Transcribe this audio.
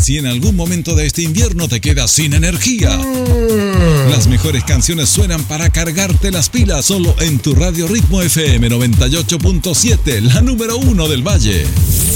si en algún momento de este invierno te quedas sin energía. Las mejores canciones suenan para cargarte las pilas solo en tu Radio Ritmo FM 98.7, la número 1 del Valle.